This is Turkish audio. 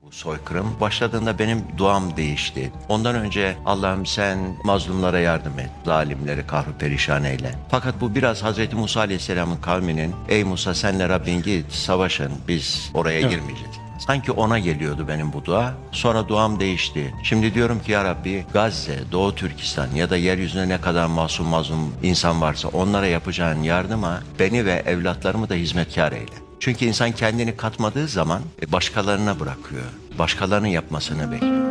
Bu soykırım başladığında benim duam değişti. Ondan önce Allah'ım sen mazlumlara yardım et, zalimleri kahru perişan eyle. Fakat bu biraz Hz. Musa Aleyhisselam'ın kavminin ey Musa senle Rabbin git savaşın biz oraya Evet. girmeyeceğiz. Sanki ona geliyordu benim bu dua. Sonra duam değişti. Şimdi diyorum ki ya Rabbi Gazze, Doğu Türkistan ya da yeryüzünde ne kadar masum mazlum insan varsa onlara yapacağın yardıma beni ve evlatlarımı da hizmetkar eyle. Çünkü insan kendini katmadığı zaman başkalarına bırakıyor. Başkalarının yapmasını bekliyor.